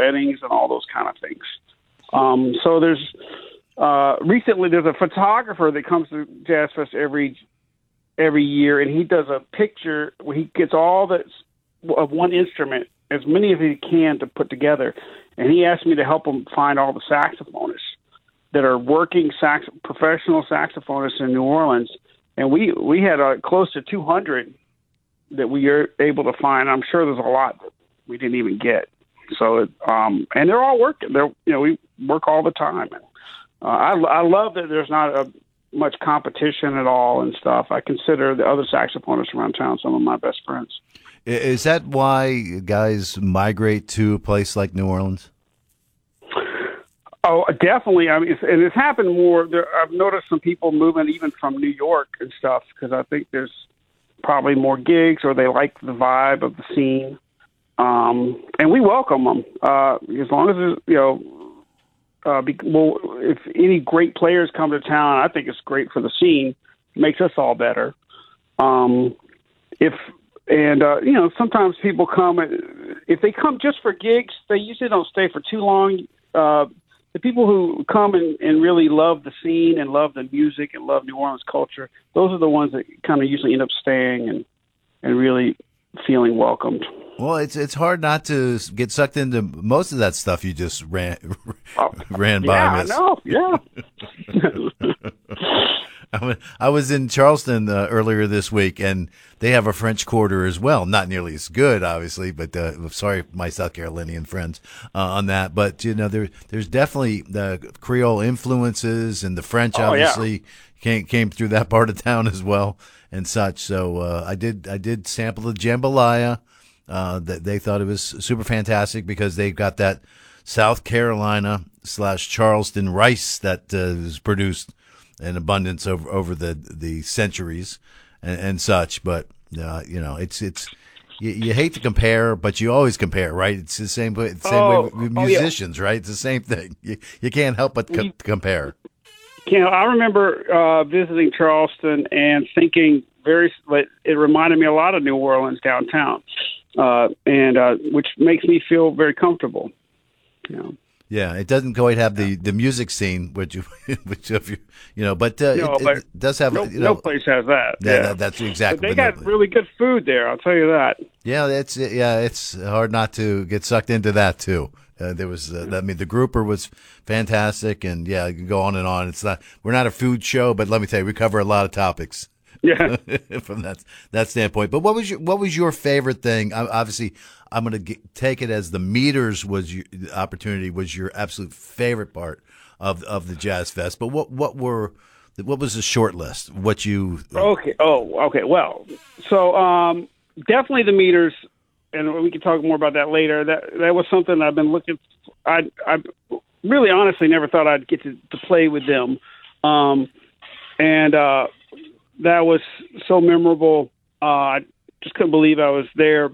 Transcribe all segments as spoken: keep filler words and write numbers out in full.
weddings and all those kind of things. Um, so there's uh, recently there's a photographer that comes to Jazz Fest every every year, and he does a picture where he gets all the of one instrument, as many as he can, to put together. And he asked me to help him find all the saxophonists that are working sax professional saxophonists in New Orleans. And we we had uh, close to two hundred that we are able to find. I'm sure there's a lot that we didn't even get. So, um, and they're all working. They're, you know, we work all the time. And, uh, I, I love that there's not a, much competition at all and stuff. I consider the other saxophonists around town some of my best friends. Is that why guys migrate to a place like New Orleans? Oh, definitely. I mean, it's, and it's happened more. There, I've noticed some people moving even from New York and stuff because I think there's probably more gigs or they like the vibe of the scene. Um, and we welcome them uh, as long as there's, you know, uh, be, well, if any great players come to town, I think it's great for the scene. It makes us all better. Um, if and uh, you know, sometimes people come and if they come just for gigs, they usually don't stay for too long. Uh, the people who come and, and really love the scene and love the music and love New Orleans culture, those are the ones that kind of usually end up staying and and really feeling welcomed. Well, it's it's hard not to get sucked into most of that stuff you just ran oh, ran by. Yeah, I know. Yeah. I was in Charleston uh, earlier this week, and they have a French Quarter as well. Not nearly as good, obviously, but uh, sorry, my South Carolinian friends uh, on that. But you know, there there's definitely the Creole influences, and the French oh, obviously yeah. came came through that part of town as well, and such. So uh, I did I did sample the jambalaya. Uh, that they thought it was super fantastic because they've got that South Carolina slash Charleston rice that uh, is produced in abundance over over the the centuries and, and such. But uh, you know, it's it's you, you hate to compare, but you always compare, right? It's the same way. The same oh, way with oh, musicians, yeah. right? It's the same thing. You you can't help but co- compare. You know, I remember uh, visiting Charleston and thinking very. It reminded me a lot of New Orleans downtown. Uh, and uh, which makes me feel very comfortable. You know. Yeah, it doesn't quite have the, the music scene, which you, which if you, you know, but, uh, no, it, but it does have. No, you know, no place has that. Yeah, yeah. that, that's exactly. But they got no, really good food there. I'll tell you that. Yeah, it's yeah, it's hard not to get sucked into that too. Uh, there was, uh, I mean, the grouper was fantastic, and yeah, you can go on and on. It's not, we're not a food show, but let me tell you, we cover a lot of topics. Yeah, from that that standpoint. But what was your what was your favorite thing? I, obviously, I'm going to take it as the meters was your the opportunity was your absolute favorite part of of the Jazz Fest. But what what were what was the short list? What you okay? Oh, okay. Well, so um, definitely the meters, and we can talk more about that later. That that was something I've been looking. I I really honestly never thought I'd get to, to play with them, um, and. Uh, That was so memorable. Uh, I just couldn't believe I was there.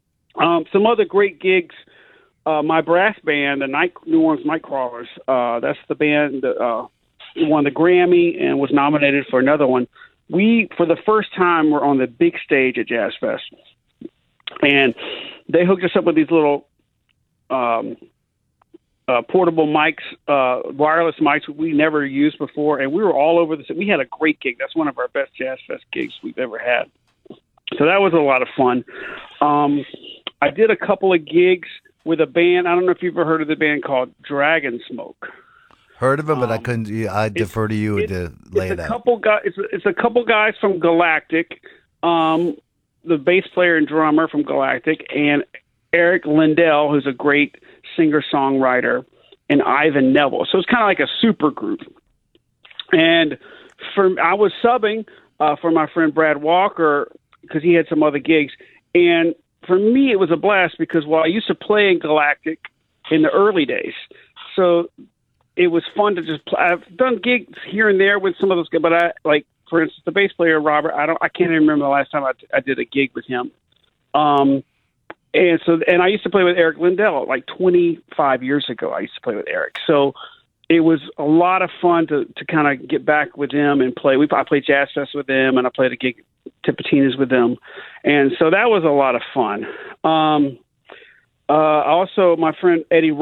Um, some other great gigs. Uh, my brass band, the Night, New Orleans Nightcrawlers. Uh, that's the band that uh, won the Grammy and was nominated for another one. We, for the first time, were on the big stage at Jazz Fest, and they hooked us up with these little um, uh, portable mics, uh, wireless mics we never used before, and we were all over the. We had a great gig. That's one of our best Jazz Fest gigs we've ever had. So that was a lot of fun. Um, I did a couple of gigs with a band. I don't know if you've ever heard of the band called Dragon Smoke. Heard of it, but um, I couldn't. I defer to you to lay it's it a out. Couple guys, it's, a, it's a couple guys from Galactic, um, the bass player and drummer from Galactic, and Eric Lindell, who's a great singer-songwriter, and Ivan Neville. So it's kind of like a super group. And for I was subbing uh, for my friend Brad Walker because he had some other gigs. And for me, it was a blast because while I used to play in Galactic in the early days, so it was fun to just play. I've done gigs here and there with some of those guys, but I like, for instance, the bass player Robert. I don't, I can't even remember the last time I, I did a gig with him. Um, and so, and I used to play with Eric Lindell like twenty-five years ago. I used to play with Eric, so it was a lot of fun to to kind of get back with him and play. We I played Jazz Fest with them, and I played a gig Tipitina's with them, and so that was a lot of fun. Um, uh, also, my friend Eddie